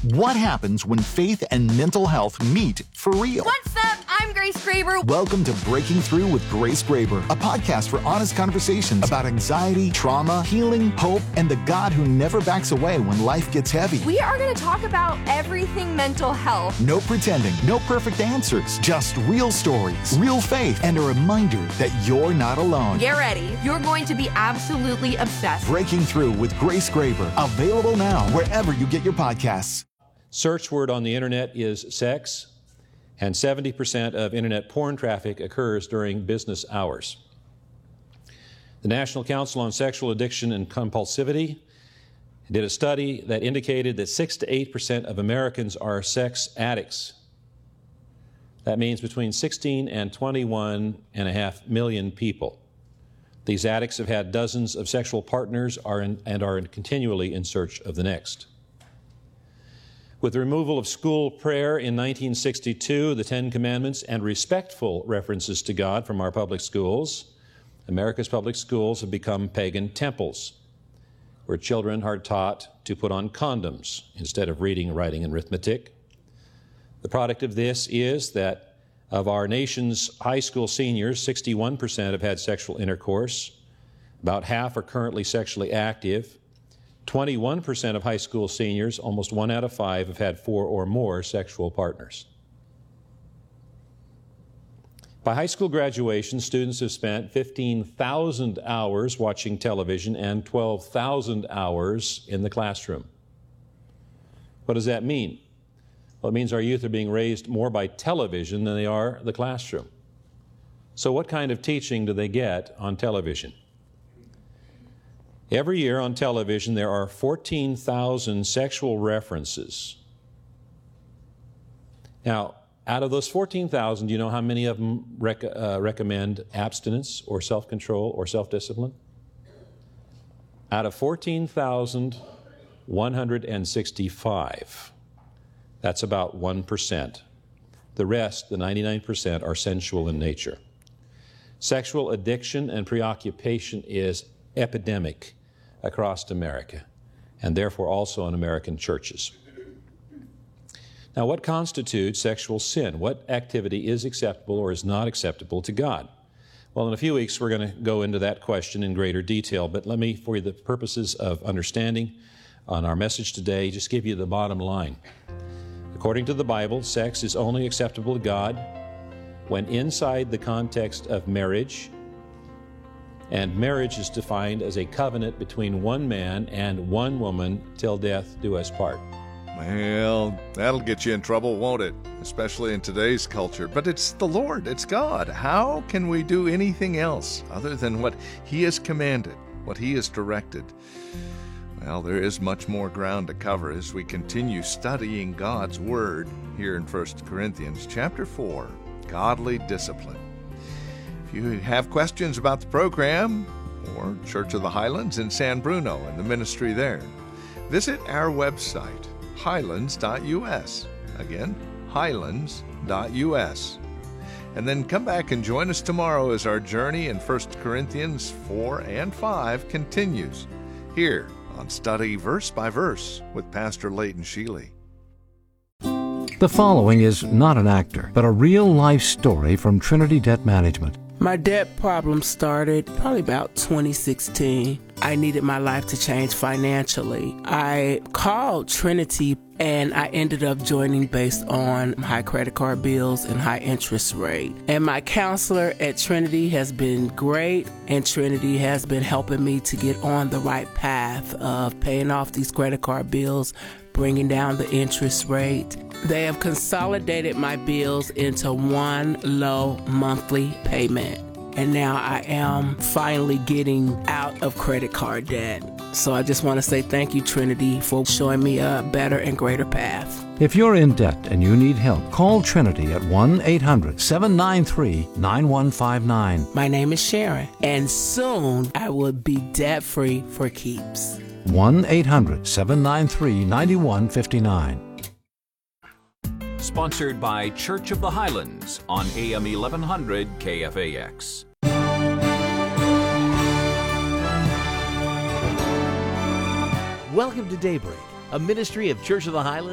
What happens when faith and mental health meet for real? What's up? I'm Grace Graber. Welcome to Breaking Through with Grace Graber, a podcast for honest conversations about anxiety, trauma, healing, hope, and the God who never backs away when life gets heavy. We are going to talk about everything mental health. No pretending, no perfect answers, just real stories, real faith, and a reminder that you're not alone. Get ready. You're going to be absolutely obsessed. Breaking Through with Grace Graber, available now wherever you get your podcasts. Search word on the internet is sex, and 70% of internet porn traffic occurs during business hours. The National Council on Sexual Addiction and Compulsivity did a study that indicated that 6 to 8% of Americans are sex addicts. That means between 16 and 21.5 million people. These addicts have had dozens of sexual partners and are continually in search of the next. With the removal of school prayer in 1962, the Ten Commandments, and respectful references to God from our public schools, America's public schools have become pagan temples, where children are taught to put on condoms instead of reading, writing, and arithmetic. The product of this is that of our nation's high school seniors, 61% have had sexual intercourse. About half are currently sexually active. 21% of high school seniors, almost 1 out of 5, have had 4 or more sexual partners. By high school graduation, students have spent 15,000 hours watching television and 12,000 hours in the classroom. What does that mean? Well, it means our youth are being raised more by television than they are the classroom. So what kind of teaching do they get on television? Every year on television, there are 14,000 sexual references. Now, out of those 14,000, do you know how many of them recommend abstinence or self-control or self-discipline? Out of 14,165. That's about 1%. The rest, the 99%, are sensual in nature. Sexual addiction and preoccupation is epidemic across America, and therefore also in American churches. Now, what constitutes sexual sin? What activity is acceptable or is not acceptable to God? Well, in a few weeks, we're going to go into that question in greater detail, but let me, for the purposes of understanding on our message today, just give you the bottom line. According to the Bible, sex is only acceptable to God when inside the context of marriage, and marriage is defined as a covenant between one man and one woman till death do us part. Well, that'll get you in trouble, won't it? Especially in today's culture. But it's the Lord, it's God. How can we do anything else other than what He has commanded, what He has directed? Well, there is much more ground to cover as we continue studying God's Word here in 1 Corinthians chapter 4, Godly Discipline. If you have questions about the program or Church of the Highlands in San Bruno and the ministry there, visit our website, highlands.us. Again, highlands.us. And then come back and join us tomorrow as our journey in 1 Corinthians 4 and 5 continues here on Study Verse by Verse with Pastor Leighton Sheely. The following is not an actor, but a real-life story from Trinity Debt Management. My debt problem started probably about 2016. I needed my life to change financially. I called Trinity and I ended up joining based on high credit card bills and high interest rate. And my counselor at Trinity has been great, and Trinity has been helping me to get on the right path of paying off these credit card bills, bringing down the interest rate. They have consolidated my bills into one low monthly payment. And now I am finally getting out of credit card debt. So I just want to say thank you, Trinity, for showing me a better and greater path. If you're in debt and you need help, call Trinity at 1-800-793-9159. My name is Sharon, and soon I will be debt-free for keeps. 1-800-793-9159. Sponsored by Church of the Highlands on AM 1100 KFAX. Welcome to Daybreak, a ministry of Church of the Highlands